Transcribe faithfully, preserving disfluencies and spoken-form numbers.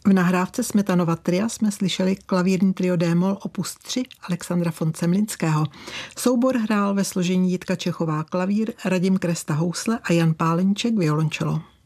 V nahrávce Smetanova tria jsme slyšeli klavírní trio D-moll opus tři Alexandra von Zemlinského. Soubor hrál ve složení Jitka Čechová klavír, Radim Kresta housle a Jan Pálenček violoncello.